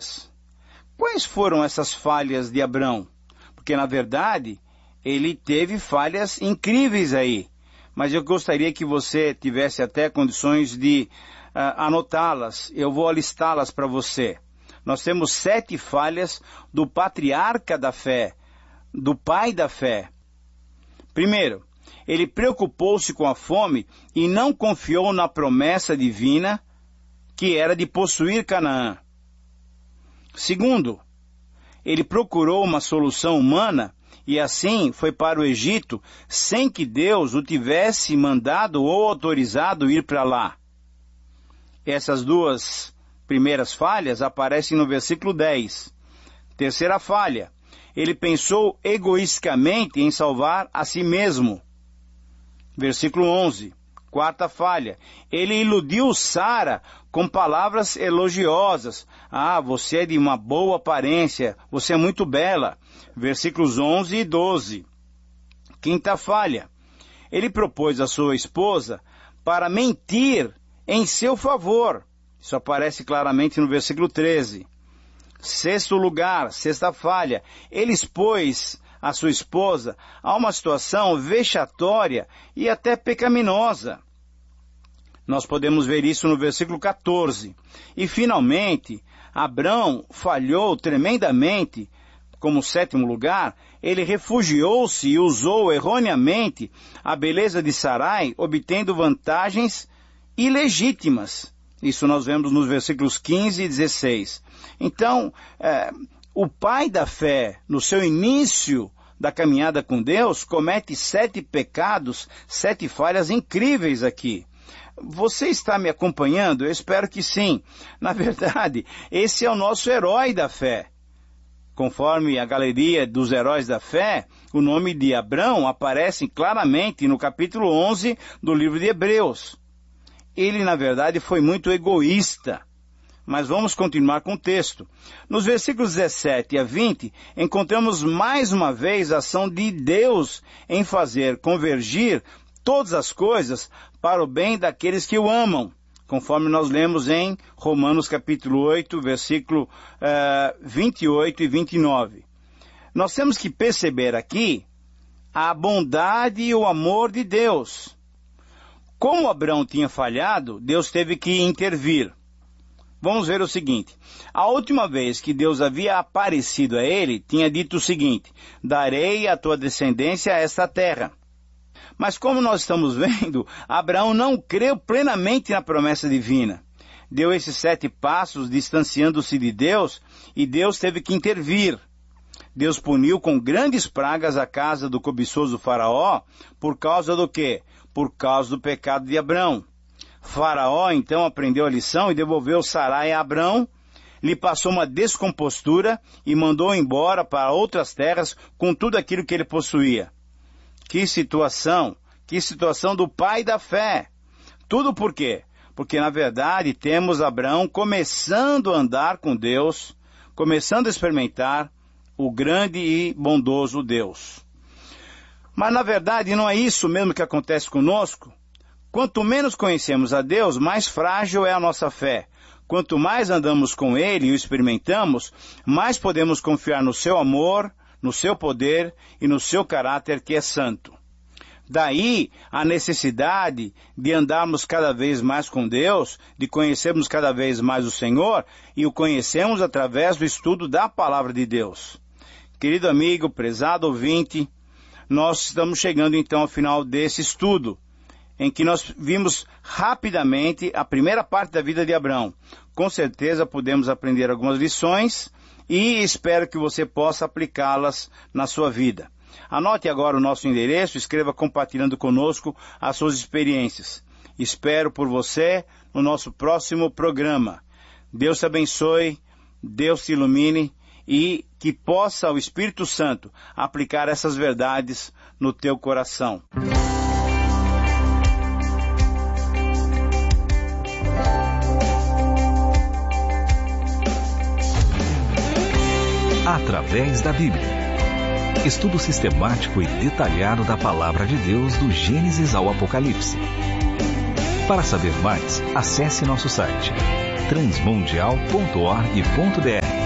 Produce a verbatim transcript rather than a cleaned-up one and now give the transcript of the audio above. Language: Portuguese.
falhas. Quais foram essas falhas de Abrão? Porque, na verdade, ele teve falhas incríveis aí. Mas eu gostaria que você tivesse até condições de uh, anotá-las. Eu vou alistá-las para você. Nós temos sete falhas do patriarca da fé, do pai da fé. Primeiro, ele preocupou-se com a fome e não confiou na promessa divina, que era de possuir Canaã. Segundo, ele procurou uma solução humana e assim foi para o Egito sem que Deus o tivesse mandado ou autorizado ir para lá. Essas duas primeiras falhas aparecem no versículo dez. Terceira falha, ele pensou egoisticamente em salvar a si mesmo. Versículo onze. Quarta falha, ele iludiu Sara com palavras elogiosas. Ah, você é de uma boa aparência, você é muito bela. Versículos onze e doze. Quinta falha, ele propôs a sua esposa para mentir em seu favor. Isso aparece claramente no versículo treze. Sexto lugar, sexta falha, ele expôs a sua esposa a uma situação vexatória e até pecaminosa. Nós podemos ver isso no versículo quatorze. E, finalmente, Abrão falhou tremendamente. Como sétimo lugar, ele refugiou-se e usou erroneamente a beleza de Sarai, obtendo vantagens ilegítimas. Isso nós vemos nos versículos quinze e dezesseis. Então, é, o pai da fé, no seu início da caminhada com Deus, comete sete pecados, sete falhas incríveis aqui. Você está me acompanhando? Eu espero que sim. Na verdade, esse é o nosso herói da fé. Conforme a galeria dos heróis da fé, o nome de Abrão aparece claramente no capítulo onze do livro de Hebreus. Ele, na verdade, foi muito egoísta. Mas vamos continuar com o texto. Nos versículos dezessete a vinte, encontramos mais uma vez a ação de Deus em fazer convergir todas as coisas para o bem daqueles que o amam, conforme nós lemos em Romanos capítulo oito, versículo uh, vinte e oito e vinte e nove. Nós temos que perceber aqui a bondade e o amor de Deus. Como Abrão tinha falhado, Deus teve que intervir. Vamos ver o seguinte. A última vez que Deus havia aparecido a ele, tinha dito o seguinte: darei à tua descendência esta terra. Mas como nós estamos vendo, Abraão não creu plenamente na promessa divina. Deu esses sete passos distanciando-se de Deus e Deus teve que intervir. Deus puniu com grandes pragas a casa do cobiçoso faraó por causa do quê? Por causa do pecado de Abrão. Faraó então aprendeu a lição e devolveu Sarai a Abrão, lhe passou uma descompostura e mandou embora para outras terras com tudo aquilo que ele possuía. Que situação, que situação do pai da fé. Tudo por quê? Porque na verdade temos Abrão começando a andar com Deus, começando a experimentar o grande e bondoso Deus. Mas na verdade não é isso mesmo que acontece conosco? Quanto menos conhecemos a Deus, mais frágil é a nossa fé. Quanto mais andamos com Ele e o experimentamos, mais podemos confiar no seu amor, no seu poder e no seu caráter que é santo. Daí a necessidade de andarmos cada vez mais com Deus, de conhecermos cada vez mais o Senhor, e o conhecemos através do estudo da Palavra de Deus. Querido amigo, prezado ouvinte, nós estamos chegando então ao final desse estudo, em que nós vimos rapidamente a primeira parte da vida de Abrão. Com certeza podemos aprender algumas lições e espero que você possa aplicá-las na sua vida. Anote agora o nosso endereço, escreva compartilhando conosco as suas experiências. Espero por você no nosso próximo programa. Deus te abençoe, Deus te ilumine e que possa o Espírito Santo aplicar essas verdades no teu coração. Através da Bíblia. Estudo sistemático e detalhado da Palavra de Deus do Gênesis ao Apocalipse. Para saber mais, acesse nosso site transmundial ponto org ponto br.